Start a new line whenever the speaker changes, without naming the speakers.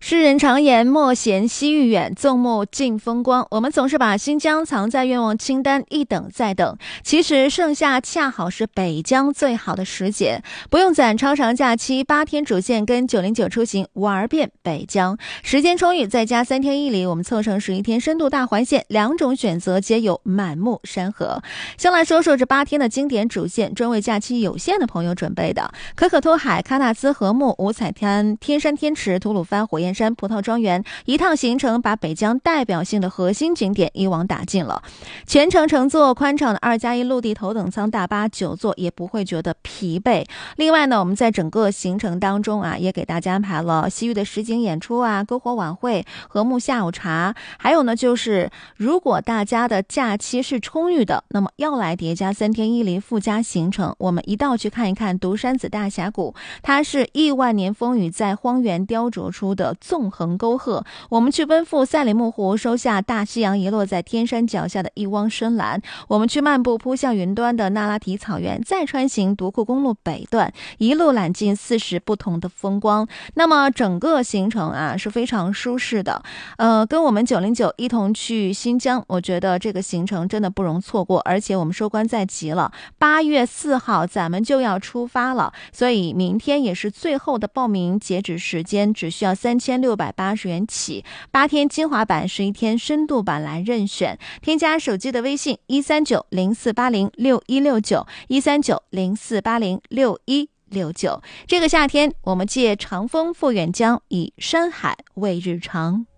世人常言莫嫌西域远，纵目尽风光。我们总是把新疆藏在愿望清单，一等再等。其实盛夏恰好是北疆最好的时节，不用攒超长假期，8天主线跟909出行玩遍北疆，时间充裕，再加3天一里，我们凑成11天深度大环线，2种选择皆有满目山河。先来说说这8天的经典主线，专为假期有限的朋友准备的。可可托海、喀纳兹禾木、五彩滩、天山天池、吐鲁番火焰山、葡萄庄园，一趟行程把北疆代表性的核心景点一网打尽了。全程乘坐宽敞的2+1陆地头等舱大巴9座，也不会觉得疲惫。另外呢，我们在整个行程当中也给大家安排了西域的实景演出篝火晚会、禾木下午茶，还有呢就是如果大家的假期是充裕的，那么要来叠加3天1里附加行程，我们一道去看一看独山子大峡谷，它是亿万年风雨在荒原雕琢出的纵横沟壑。我们去奔赴赛里木湖，收下大西洋遗落在天山脚下的一汪深蓝。我们去漫步扑向云端的那拉提草原，再穿行独库公路北段，一路揽尽40不同的风光。那么整个行程是非常舒适的。跟我们909一同去新疆，我觉得这个行程真的不容错过。而且我们收官在即了，8月4号咱们就要出发了，所以明天也是最后的报名截止时间，只需要3680元起，8天精华版11天深度版来任选。添加手机的微信13904806169，13904806169。这个夏天我们借长风赴远疆，以山海为日常。